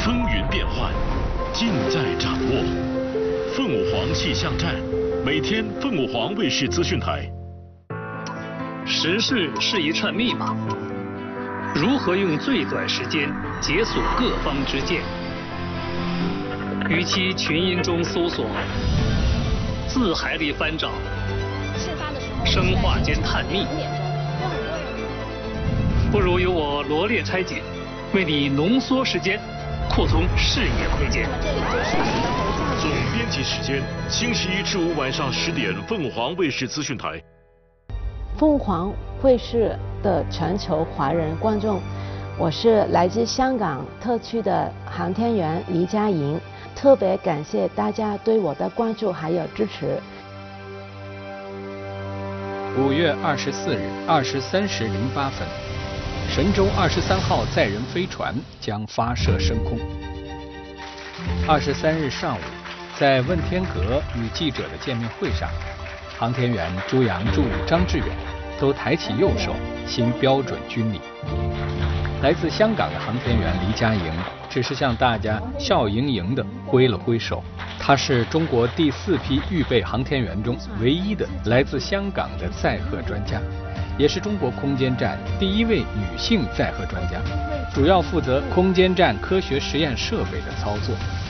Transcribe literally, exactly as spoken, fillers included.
风云变幻，尽在掌握。凤舞凰气象站，每天凤舞凰卫视资讯台。 时事是一串密码，如何用最短时间解锁各方之见？与其群音中搜索，字海里翻找，生化间探秘，不如由我罗列拆解，为你浓缩时间，扩充视野空间。 总编辑时间：星期一至五晚上十点，凤舞凰卫视资讯台。 凤凰卫视的全球华人观众，我是来自香港特区的航天员黎佳莹，特别感谢大家对我的关注还有支持。 五月二十四日二十三时零八分，神舟二十三号载人飞船将发射升空。二十三日上午，在问天阁与记者的见面会上，航天员朱杨柱、张志远都抬起右手，行标准军礼。来自香港的航天员黎佳莹只是向大家笑盈盈地挥了挥手。她是中国第四批预备航天员中唯一的来自香港的载荷专家，也是中国空间站第一位女性载荷专家，主要负责空间站科学实验设备的操作。